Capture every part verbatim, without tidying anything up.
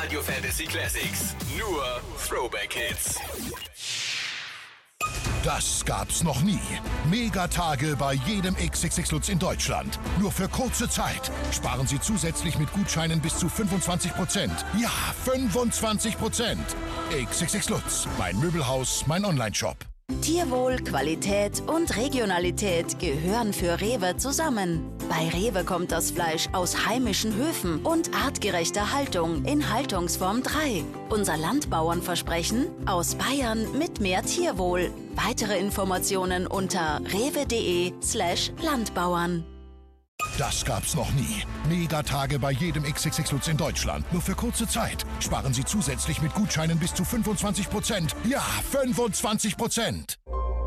Radio Fantasy Classics. Nur Throwback Hits. Das gab's noch nie. Megatage bei jedem X X X Lutz in Deutschland. Nur für kurze Zeit. Sparen Sie zusätzlich mit Gutscheinen bis zu fünfundzwanzig Prozent. Ja, fünfundzwanzig Prozent. X X X Lutz, mein Möbelhaus, mein Onlineshop. Tierwohl, Qualität und Regionalität gehören für Rewe zusammen. Bei Rewe kommt das Fleisch aus heimischen Höfen und artgerechter Haltung in Haltungsform drei. Unser Landbauernversprechen: aus Bayern mit mehr Tierwohl. Weitere Informationen unter rewe.de slash Landbauern. Das gab's noch nie. Megatage bei jedem X X X Lutz in Deutschland. Nur für kurze Zeit. Sparen Sie zusätzlich mit Gutscheinen bis zu fünfundzwanzig Prozent. Ja, fünfundzwanzig Prozent.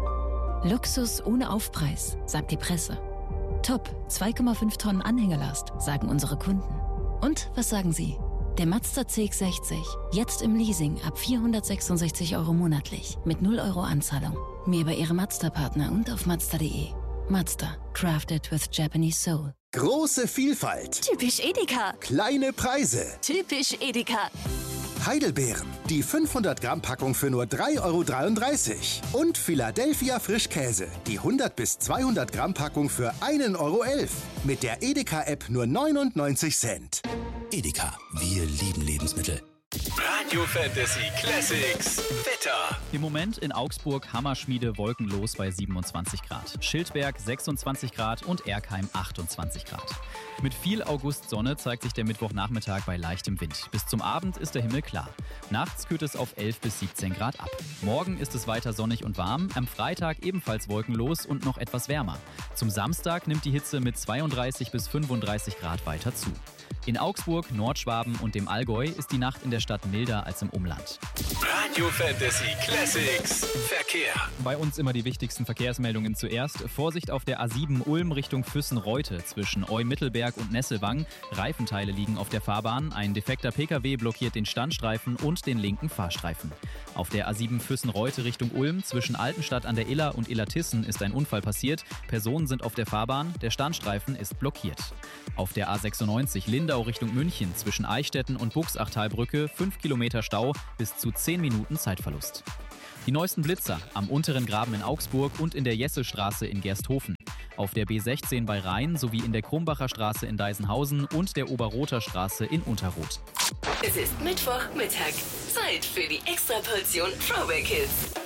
Luxus ohne Aufpreis, sagt die Presse. Top, zwei Komma fünf Tonnen Anhängerlast, sagen unsere Kunden. Und was sagen Sie? Der Mazda C X sechzig, jetzt im Leasing ab vierhundertsechsundsechzig Euro monatlich, mit null Euro Anzahlung. Mehr bei Ihrem Mazda-Partner und auf mazda punkt de. Mazda, crafted with Japanese soul. Große Vielfalt. Typisch Edeka. Kleine Preise. Typisch Edeka. Heidelbeeren. Die fünfhundert Gramm Packung für nur drei Euro dreiunddreißig. Und Philadelphia Frischkäse. Die hundert bis zweihundert Gramm Packung für ein Euro elf. Mit der Edeka-App nur neunundneunzig Cent. Edeka, wir lieben Lebensmittel. Radio Fantasy Classics. Wetter. Im Moment in Augsburg Hammerschmiede wolkenlos bei siebenundzwanzig Grad. Schildberg sechsundzwanzig Grad und Erkheim achtundzwanzig Grad. Mit viel Augustsonne zeigt sich der Mittwochnachmittag bei leichtem Wind. Bis zum Abend ist der Himmel klar. Nachts kühlt es auf elf bis siebzehn Grad ab. Morgen ist es weiter sonnig und warm. Am Freitag ebenfalls wolkenlos und noch etwas wärmer. Zum Samstag nimmt die Hitze mit zweiunddreißig bis fünfunddreißig Grad weiter zu. In Augsburg, Nordschwaben und dem Allgäu ist die Nacht in der Stadt milder als im Umland. Radio Fantasy Classics. Verkehr. Bei uns immer die wichtigsten Verkehrsmeldungen zuerst. Vorsicht auf der A sieben Ulm Richtung Füssen-Reute zwischen Eu-Mittelberg und Nesselwang. Reifenteile liegen auf der Fahrbahn. Ein defekter Pkw blockiert den Standstreifen und den linken Fahrstreifen. Auf der A sieben Füssen-Reute Richtung Ulm zwischen Altenstadt an der Iller und Illertissen ist ein Unfall passiert. Personen sind auf der Fahrbahn. Der Standstreifen ist blockiert. Auf der A sechsundneunzig Lindau Richtung München zwischen Eichstätten und Buchsachtalbrücke fünf Kilometer Stau, bis zu zehn Minuten Zeitverlust. Die neuesten Blitzer am unteren Graben in Augsburg und in der Jesselstraße in Gersthofen. Auf der B sechzehn bei Rhein sowie in der Krumbacher Straße in Deisenhausen und der Oberrother Straße in Unterroth. Es ist Mittwochmittag. Zeit für die Extraportion Throwback Hits.